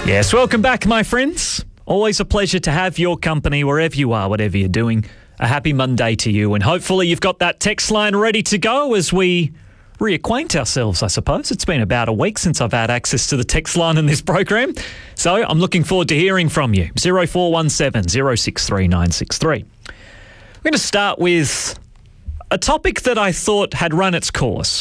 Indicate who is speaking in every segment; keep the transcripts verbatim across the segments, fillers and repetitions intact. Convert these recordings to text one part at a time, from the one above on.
Speaker 1: Yes, welcome back, my friends. Always a pleasure to have your company wherever you are, whatever you're doing. A happy Monday to you, and hopefully you've got that text line ready to go as we reacquaint ourselves, I suppose. It's been about a week since I've had access to the text line in this program, so I'm looking forward to hearing from you. zero four one seven, zero six three, nine six three. We're going to start with a topic that I thought had run its course.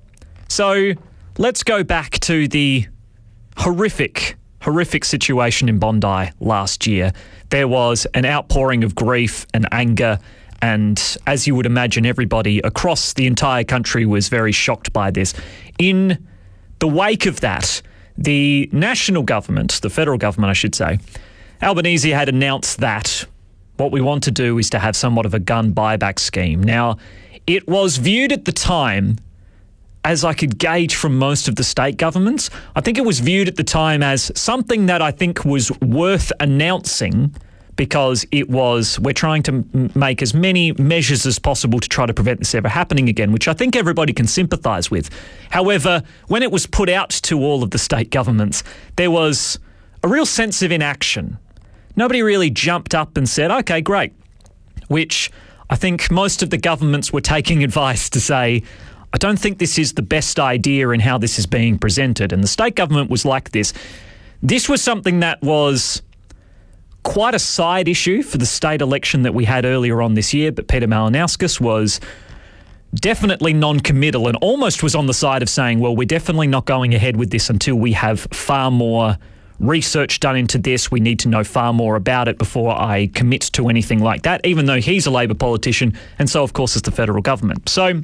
Speaker 1: So let's go back to the horrific horrific situation in Bondi last year. There was an outpouring of grief and anger, and as you would imagine, everybody across the entire country was very shocked by this. In the wake of that, the national government, the federal government, I should say, Albanese had announced that what we want to do is to have somewhat of a gun buyback scheme. Now, it was viewed at the time, as I could gauge from most of the state governments, I think it was viewed at the time as something that I think was worth announcing, because it was, we're trying to m- make as many measures as possible to try to prevent this ever happening again, which I think everybody can sympathise with. However, when it was put out to all of the state governments, there was a real sense of inaction. Nobody really jumped up and said, okay, great, which I think most of the governments were taking advice to say, I don't think this is the best idea in how this is being presented. And the state government was like this. This was something that was quite a side issue for the state election that we had earlier on this year, but Peter Malinauskas was definitely non-committal and almost was on the side of saying, well, we're definitely not going ahead with this until we have far more research done into this. We need to know far more about it before I commit to anything like that, even though he's a Labor politician, and so, of course, is the federal government. So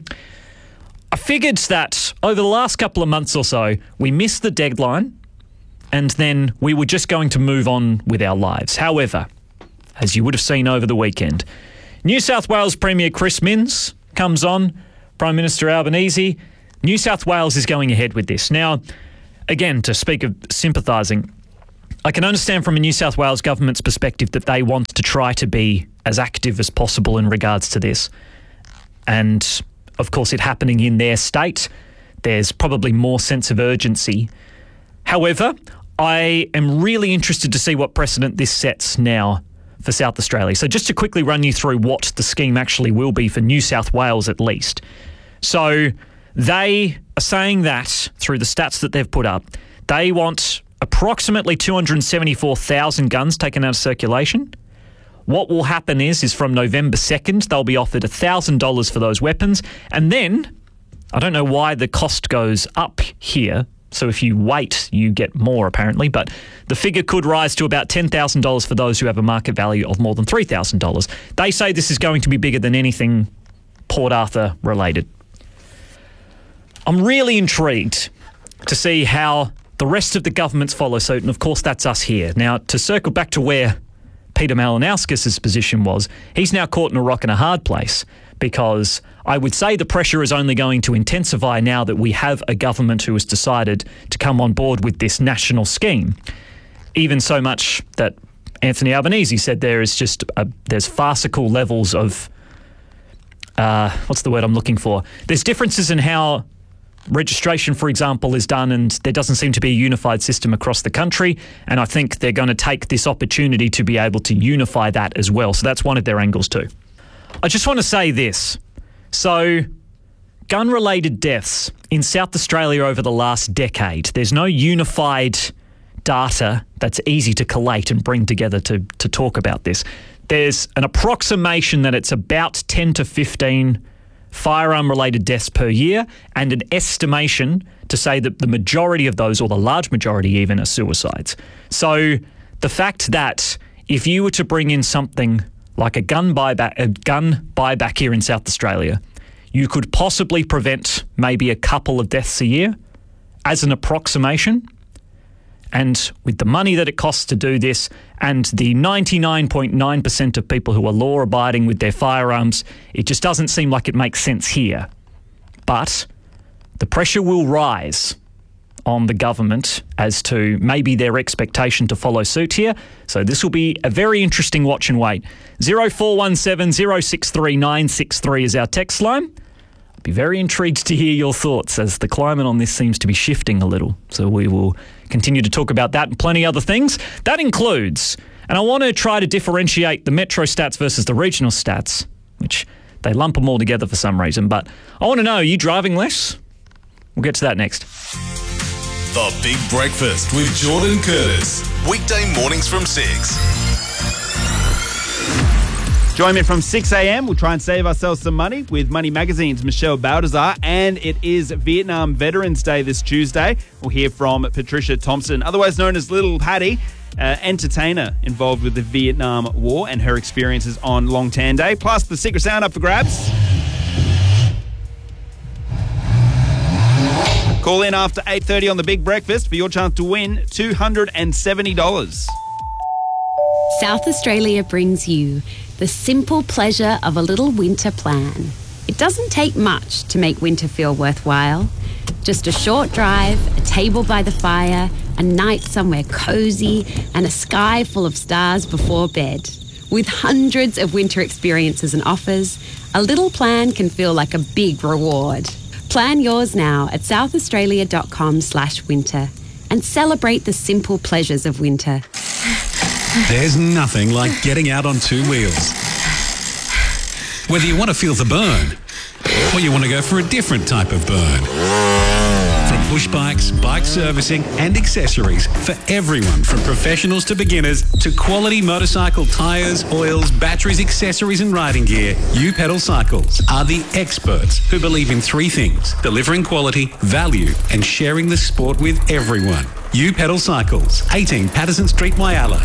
Speaker 1: I figured that over the last couple of months or so, we missed the deadline and then we were just going to move on with our lives. However, as you would have seen over the weekend, New South Wales Premier Chris Minns comes on, Prime Minister Albanese. New South Wales is going ahead with this. Now, again, to speak of sympathising, I can understand from a New South Wales government's perspective that they want to try to be as active as possible in regards to this. And of course, it happening in their state, there's probably more sense of urgency. However, I am really interested to see what precedent this sets now for South Australia. So just to quickly run you through what the scheme actually will be for New South Wales at least. So they are saying that through the stats that they've put up, they want approximately two hundred seventy-four thousand guns taken out of circulation. What will happen is, is from November second, they'll be offered one thousand dollars for those weapons. And then, I don't know why the cost goes up here. So if you wait, you get more apparently. But the figure could rise to about ten thousand dollars for those who have a market value of more than three thousand dollars. They say this is going to be bigger than anything Port Arthur related. I'm really intrigued to see how the rest of the governments follow suit. And of course, that's us here. Now, to circle back to where Peter Malinauskas' position was, he's now caught in a rock and a hard place, because I would say the pressure is only going to intensify now that we have a government who has decided to come on board with this national scheme. Even so much that Anthony Albanese said there is just a, there's farcical levels of uh, what's the word I'm looking for? There's differences in how registration, for example, is done, and there doesn't seem to be a unified system across the country. And I think they're going to take this opportunity to be able to unify that as well. So that's one of their angles too. I just want to say this. So gun-related deaths in South Australia over the last decade, there's no unified data that's easy to collate and bring together to, to talk about this. There's an approximation that it's about ten to fifteen firearm-related deaths per year, and an estimation to say that the majority of those, or the large majority even, are suicides. So the fact that if you were to bring in something like a gun buyback, a gun buyback here in South Australia, you could possibly prevent maybe a couple of deaths a year as an approximation. And with the money that it costs to do this, and the ninety-nine point nine percent of people who are law-abiding with their firearms, it just doesn't seem like it makes sense here. But the pressure will rise on the government as to maybe their expectation to follow suit here. So this will be a very interesting watch and wait. zero four one seven, zero six three, nine six three is our text line. Be very intrigued to hear your thoughts as the climate on this seems to be shifting a little. So we will continue to talk about that and plenty other things. That includes, and I want to try to differentiate the metro stats versus the regional stats, which they lump them all together for some reason. But I want to know, are you driving less? We'll get to that next.
Speaker 2: The Big Breakfast with Jordan Curtis. Weekday mornings from six.
Speaker 3: Join me from six a.m. We'll try and save ourselves some money with Money Magazine's Michelle Baldassar. And it is Vietnam Veterans Day this Tuesday. We'll hear from Patricia Thompson, otherwise known as Little Patty, uh, entertainer involved with the Vietnam War and her experiences on Long Tan Day. Plus the Secret Sound up for grabs. Call in after eight thirty on The Big Breakfast for your chance to win two hundred seventy dollars.
Speaker 4: South Australia brings you the simple pleasure of a little winter plan. It doesn't take much to make winter feel worthwhile. Just a short drive, a table by the fire, a night somewhere cozy, and a sky full of stars before bed. With hundreds of winter experiences and offers, a little plan can feel like a big reward. Plan yours now at southaustralia.com slash winter and celebrate the simple pleasures of winter.
Speaker 5: There's nothing like getting out on two wheels. Whether you want to feel the burn or you want to go for a different type of burn. From push bikes, bike servicing and accessories for everyone from professionals to beginners to quality motorcycle tyres, oils, batteries, accessories and riding gear, U Pedal Cycles are the experts who believe in three things: delivering quality, value and sharing the sport with everyone. U Pedal Cycles, eighteen Patterson Street, Whyalla.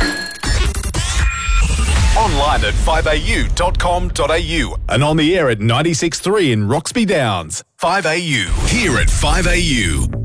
Speaker 2: Online at five a u dot com dot a u and on the air at ninety-six point three in Roxby Downs. five A U, here at five A U.